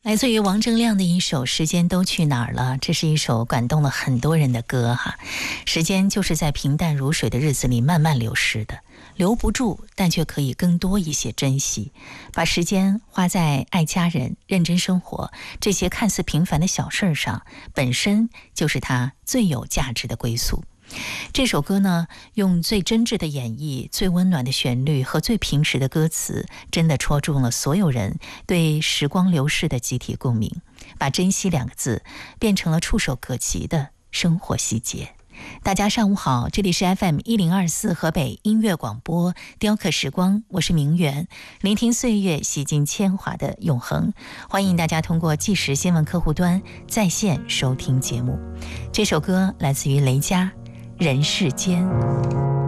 来自于王铮亮的一首《时间都去哪儿了》，这是一首感动了很多人的歌哈。时间就是在平淡如水的日子里慢慢流逝的，留不住，但却可以更多一些珍惜。把时间花在爱家人、认真生活这些看似平凡的小事上，本身就是它最有价值的归宿。这首歌呢，用最真挚的演绎、最温暖的旋律和最平实的歌词，真的戳中了所有人对时光流逝的集体共鸣，把珍惜两个字变成了触手可及的生活细节。大家上午好，这里是 FM1024 河北音乐广播雕刻时光，我是明媛，聆听岁月洗尽铅华的永恒。欢迎大家通过即时新闻客户端在线收听节目。这首歌来自于雷佳，人世间。